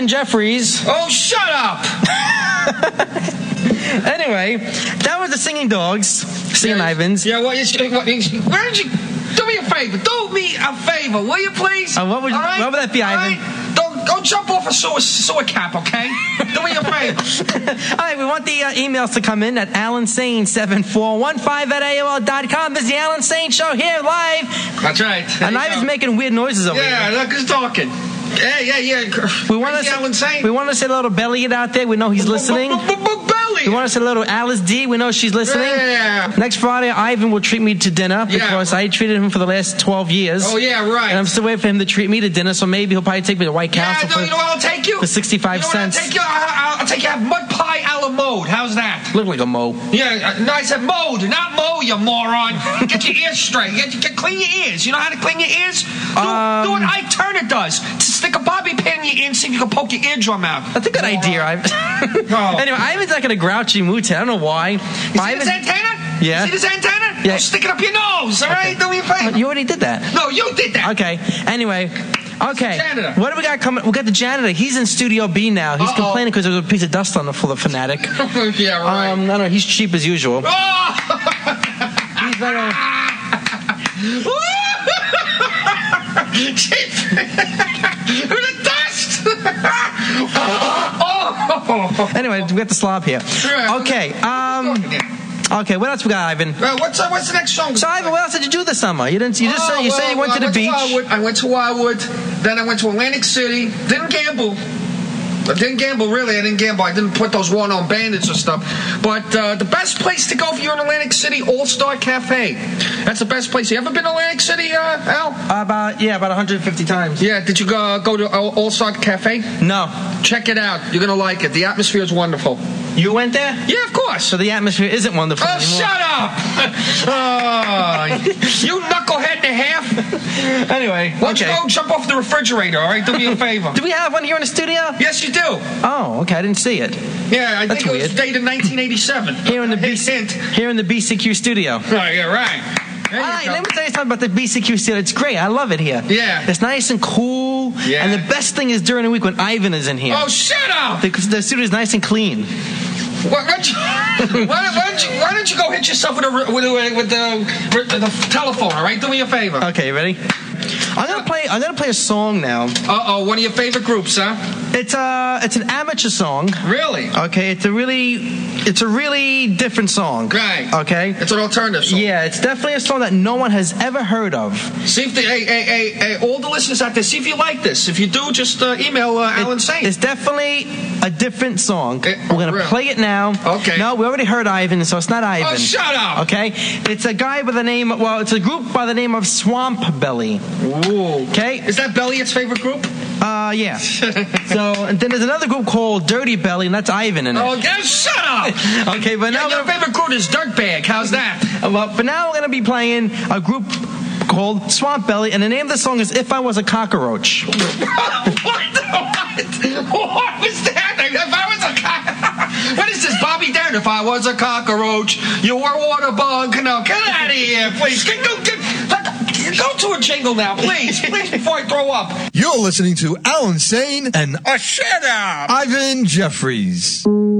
Ivan Jeffries. Oh, shut up! Anyway, that was the Singing Dogs, Singing Ivans. Yeah, why don't you do me a favor? Do me a favor, will you please? What would that be, Ivan? Right? Don't jump off a sewer cap, okay? Do me a favor. All right, we want the emails to come in at AlanSane7415@AOL.com. This is the Alan Sane Show here live. That's right. And Ivan's making weird noises over here. Yeah, look who's talking. Yeah. We want to say a little Belly out there. We know he's listening. We want to say a little Alice D. We know she's listening. Yeah. Next Friday, Ivan will treat me to dinner because I treated him for the last 12 years. Oh, yeah, right. And I'm still waiting for him to treat me to dinner, so maybe he'll probably take me to White Castle I'll take you. For 65 cents. I'll take you. Have mud pie a la mode. How's that? Look like a mo. Yeah, no, I said mode, not mo, you moron. Get your ears straight. Clean your ears. You know how to clean your ears? Do what Ike Turner does. Stick a bobby pin in your ear and see if you can poke your eardrum out. That's a good idea, Ivan. Anyway, Ivan's like in a grouchy mood today. I don't know why. You see this antenna? Yeah. You see this antenna? Yeah. Don't stick it up your nose, all right? Do me a favor. You already did that. No, you did that. Okay. Anyway. Okay. Janitor. What do we got coming? We got the janitor. He's in Studio B now. He's complaining because there's a piece of dust on the floor, the fanatic. Yeah, right. I don't know. He's cheap as usual. Oh! He's like cheap. With the dust. Anyway, we got the slob here. Okay. Okay, what else we got, Ivan? What's the next song? So, Ivan, what else did you do this summer? You said you went to the beach. I went to Wildwood. Then I went to Atlantic City. Didn't gamble. I didn't gamble, really. I didn't put those one-on bandits or stuff. But the best place to go if you're in Atlantic City, All-Star Cafe. That's the best place. You ever been to Atlantic City, Al? About 150 times. Yeah, did you go to All-Star Cafe? No. Check it out. You're going to like it. The atmosphere is wonderful. You went there? Yeah, of course. So the atmosphere isn't wonderful anymore. Shut up! You knucklehead and a half. Anyway, why don't you go jump off the refrigerator, all right? Do me a favor. Do we have one here in the studio? Yes, you do. Oh, okay. I didn't see it. Yeah, I think it was dated 1987. Here in the BCQ studio. Oh, yeah, right. All right, let me tell you something about the BCQ studio. It's great. I love it here. Yeah. It's nice and cool. Yeah. And the best thing is during the week when Ivan is in here. Oh, shut up! The studio is nice and clean. Why don't you go hit yourself with the telephone? All right, do me a favor. Okay, ready? I'm gonna play a song now. One of your favorite groups, huh? It's an amateur song. Really? Okay, it's a really different song. Right. Okay. It's an alternative song. Yeah, it's definitely a song that no one has ever heard of. See if all the listeners out there, see if you like this. If you do, just email Alan Sane. It's definitely a different song. We're gonna play it now. Okay. No, we already heard Ivan, so it's not Ivan. Oh, shut up. Okay. It's a guy by the name. Well, it's a group by the name of Swamp Belly. Ooh. Okay. Is that Belly its favorite group? Yeah. So, and then there's another group called Dirty Belly, and that's Ivan in it. Oh, shut up! Okay, but now your favorite group is Dirtbag. How's that? Well, but now we're gonna be playing a group called Swamp Belly, and the name of the song is "If I Was a Cockroach." What was that? If I was a what is this, Bobby Darin? If I was a cockroach, you were a water bug. No, get out of here, please. Go to a jingle now, please, before I throw up. You're listening to Alan Sane and Shut up, Ivan Jeffries.